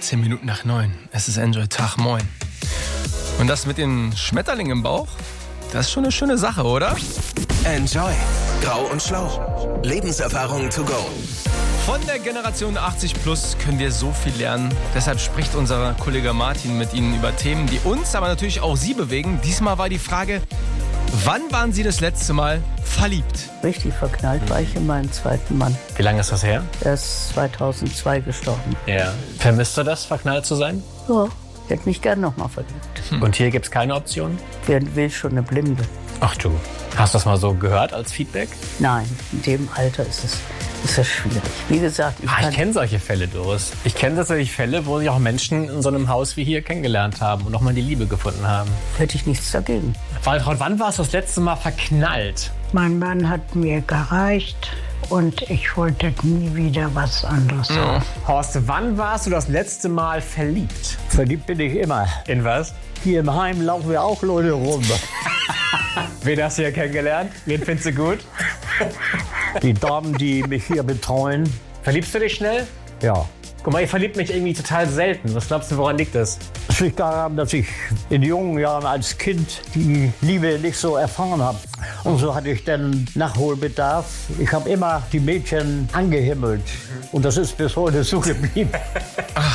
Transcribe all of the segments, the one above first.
10 Minuten nach 9. Es ist Enjoy Tag, moin. Und das mit den Schmetterlingen im Bauch, das ist schon eine schöne Sache, oder? Enjoy. Grau und Schlau. Lebenserfahrung to go. Von der Generation 80 plus können wir so viel lernen. Deshalb spricht unser Kollege Martin mit Ihnen über Themen, die uns, aber natürlich auch Sie bewegen. Diesmal war die Frage, wann waren Sie das letzte Mal verliebt? Richtig verknallt war ich in meinen zweiten Mann. Wie lange ist das her? Er ist 2002 gestorben. Ja. Vermisst du das, verknallt zu sein? Ja, ich hätte mich gern nochmal verliebt. Und hier gibt's keine Option? Wer will schon eine Blinde? Ach du, hast du das mal so gehört als Feedback? Nein, in dem Alter ist das schwierig. Wie gesagt, Ich kenne solche Fälle, Doris. Ich kenne tatsächlich Fälle, wo sich auch Menschen in so einem Haus wie hier kennengelernt haben und nochmal die Liebe gefunden haben. hätte ich nichts dagegen. Waltraud, wann warst du das letzte Mal verknallt? Mein Mann hat mir gereicht und ich wollte nie wieder was anderes haben. Horst, wann warst du das letzte Mal verliebt? Verliebt bin ich immer. In was? Hier im Heim laufen wir auch Leute rum. Wen hast du hier kennengelernt? Wen findest du gut? Die Damen, die mich hier betreuen, Verliebst du dich schnell? ja. Guck mal, ich verliebe mich irgendwie total selten. Was glaubst du, woran liegt das? Es liegt daran, dass ich in jungen Jahren als Kind die Liebe nicht so erfahren habe. Und so hatte ich dann Nachholbedarf. Ich habe immer die Mädchen angehimmelt. Und das ist bis heute so geblieben.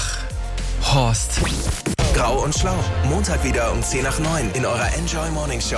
Horst. Grau und Schlau. Montag wieder um 10 nach 9 in eurer Enjoy Morning Show.